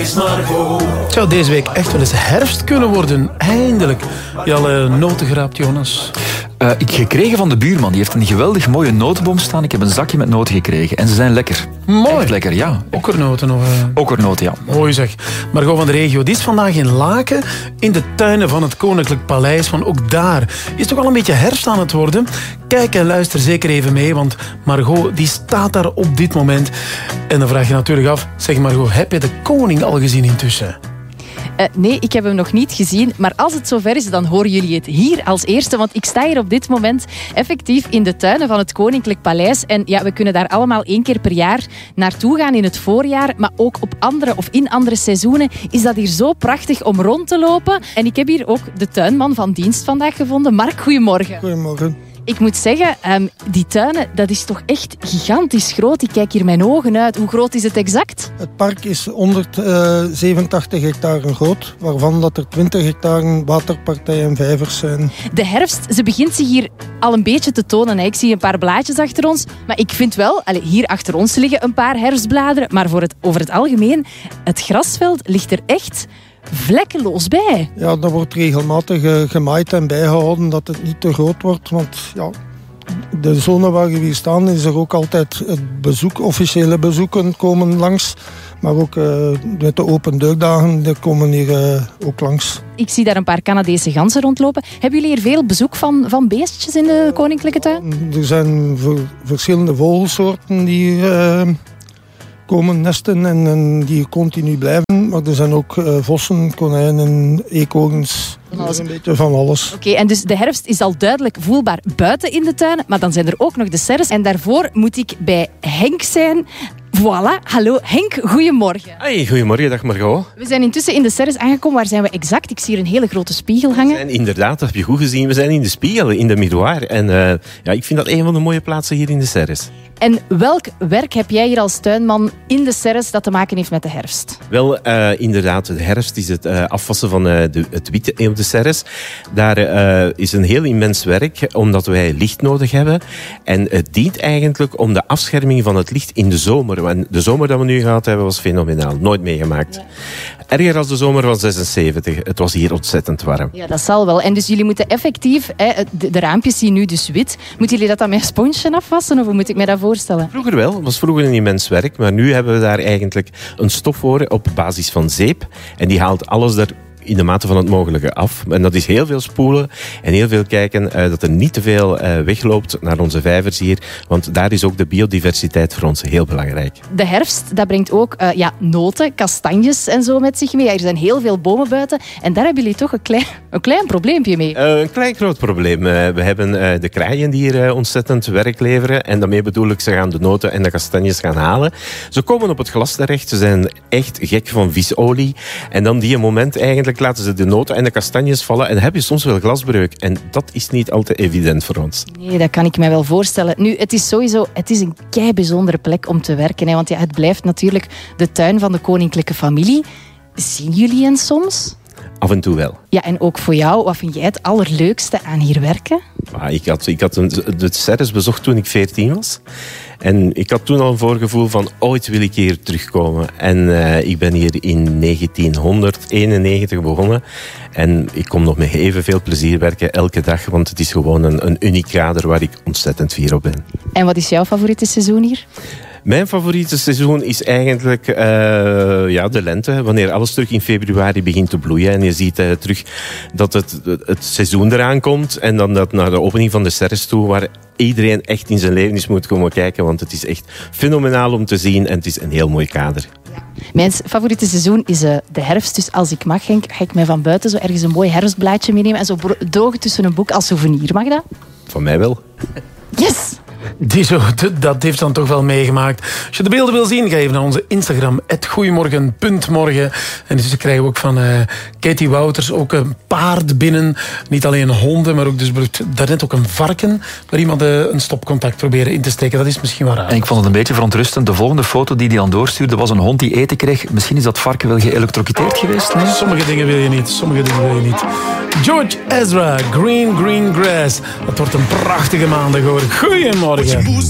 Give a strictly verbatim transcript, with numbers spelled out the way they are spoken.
is Margot. Het zou deze week echt wel eens herfst kunnen worden. Eindelijk. Je al uh, noten geraapt, Jonas? Uh, ik gekregen van de buurman. Die heeft een geweldig mooie notenboom staan. Ik heb een zakje met noten gekregen. En ze zijn lekker. Mooi. Echt lekker, ja. Okkernoten of... Uh... Okkernoten, ja. Mooi zeg. Margot van de regio, die is vandaag in Laken. In de tuinen van het Koninklijk Paleis. Want ook daar is toch al een beetje herfst aan het worden. Kijk en luister zeker even mee. Want Margot, die staat daar op dit moment. En dan vraag je natuurlijk af. Zeg Margot, heb je de koning al gezien intussen? Uh, nee, ik heb hem nog niet gezien. Maar als het zover is, dan horen jullie het hier als eerste. Want ik sta hier op dit moment effectief in de tuinen van het Koninklijk Paleis. En ja, we kunnen daar allemaal één keer per jaar naartoe gaan in het voorjaar. Maar ook op andere of in andere seizoenen is dat hier zo prachtig om rond te lopen. En ik heb hier ook de tuinman van dienst vandaag gevonden. Mark, goedemorgen. Goedemorgen. Ik moet zeggen, um, die tuinen, dat is toch echt gigantisch groot. Ik kijk hier mijn ogen uit. Hoe groot is het exact? Het park is honderdzevenentachtig hectare groot, waarvan dat er twintig hectare waterpartijen en vijvers zijn. De herfst, ze begint zich hier al een beetje te tonen. Ik zie een paar blaadjes achter ons. Maar ik vind wel, allez, hier achter ons liggen een paar herfstbladeren. Maar voor het, over het algemeen, het grasveld ligt er echt vlekkeloos bij. Ja, dat wordt regelmatig gemaaid en bijgehouden dat het niet te groot wordt. Want ja, de zone waar we hier staan is er ook altijd het bezoek, officiële bezoeken komen langs. Maar ook uh, met de open deurdagen, die komen hier uh, ook langs. Ik zie daar een paar Canadese ganzen rondlopen. Hebben jullie hier veel bezoek van, van beestjes in de Koninklijke Tuin? Er zijn v- verschillende vogelsoorten die uh, komen nesten en, en die continu blijven. Maar er zijn ook uh, vossen, konijnen, eekhoorns. Er is een beetje van alles. Oké, okay, en dus de herfst is al duidelijk voelbaar buiten in de tuin. Maar dan zijn er ook nog de serres. En daarvoor moet ik bij Henk zijn. Voilà, hallo Henk, goedemorgen. Hey, goedemorgen, dag Margot. We zijn intussen in de serres aangekomen. Waar zijn we exact? Ik zie hier een hele grote spiegel hangen. We zijn inderdaad, dat heb je goed gezien, we zijn in de spiegel, in de miroir. En uh, ja, ik vind dat een van de mooie plaatsen hier in de serres. En welk werk heb jij hier als tuinman in de serres dat te maken heeft met de herfst? Wel, uh, inderdaad, de herfst is het uh, afwassen van uh, de, het witte op de serres. Daar uh, is een heel immens werk, omdat wij licht nodig hebben. En het dient eigenlijk om de afscherming van het licht in de zomer. En de zomer dat we nu gehad hebben was fenomenaal, nooit meegemaakt. Ja. Erger als de zomer van zesenzeventig. Het was hier ontzettend warm. Ja, dat zal wel. En dus jullie moeten effectief, hè, de, de raampjes zien nu dus wit. Moeten jullie dat dan met een sponsje afwassen? Of hoe moet ik me dat voorstellen? Vroeger wel. Het was vroeger een immens werk. Maar nu hebben we daar eigenlijk een stof voor op basis van zeep. En die haalt alles er in de mate van het mogelijke af. En dat is heel veel spoelen en heel veel kijken uh, dat er niet te veel uh, wegloopt naar onze vijvers hier. Want daar is ook de biodiversiteit voor ons heel belangrijk. De herfst, dat brengt ook uh, ja, noten, kastanjes en zo met zich mee. Ja, er zijn heel veel bomen buiten. En daar hebben jullie toch een klein, een klein probleempje mee. Uh, een klein groot probleem. Uh, we hebben uh, de kraaien die hier uh, ontzettend werk leveren. En daarmee bedoel ik, ze gaan de noten en de kastanjes gaan halen. Ze komen op het glas terecht. Ze zijn echt gek van visolie. En dan die moment eigenlijk laten ze de noten en de kastanjes vallen en dan heb je soms wel glasbreuk. En dat is niet altijd evident voor ons. Nee, dat kan ik mij wel voorstellen. Nu, het is sowieso het is een kei bijzondere plek om te werken. Hè, want ja, het blijft natuurlijk de tuin van de koninklijke familie. Zien jullie hen soms? Af en toe wel. Ja, en ook voor jou, wat vind jij het allerleukste aan hier werken? Ah, ik had, ik had een, de serres bezocht toen ik veertien was. En ik had toen al een voorgevoel van ooit wil ik hier terugkomen. En uh, ik ben hier in negentienhonderdeenennegentig begonnen. En ik kom nog met evenveel plezier werken elke dag. Want het is gewoon een, een uniek kader waar ik ontzettend fier op ben. En wat is jouw favoriete seizoen hier? Mijn favoriete seizoen is eigenlijk uh, ja, de lente. Wanneer alles terug in februari begint te bloeien. En je ziet uh, terug dat het, het seizoen eraan komt. En dan dat naar de opening van de serres toe. Waar iedereen echt in zijn leven eens moet komen kijken. Want het is echt fenomenaal om te zien. En het is een heel mooi kader. Ja. Mijn favoriete seizoen is uh, de herfst. Dus als ik mag, Henk, ga ik mij van buiten zo ergens een mooi herfstblaadje meenemen. En zo drogen tussen een boek als souvenir. Mag dat? Van mij wel. Yes! Die zo, dat heeft dan toch wel meegemaakt. Als je de beelden wil zien, ga even naar onze Instagram, at goeiemorgen punt morgen. En dus krijgen we ook van uh, Katie Wouters ook een paard binnen. Niet alleen honden, maar ook dus daarnet ook een varken. Waar iemand uh, een stopcontact proberen in te steken. Dat is misschien wel raar. En ik vond het een beetje verontrustend. De volgende foto die hij dan doorstuurde was een hond die eten kreeg. Misschien is dat varken wel geëlektrocuteerd geweest. Nee? Sommige dingen wil je niet. Sommige dingen wil je niet. George Ezra, Green Green Grass. Dat wordt een prachtige maandag hoor. Goeiemorgen.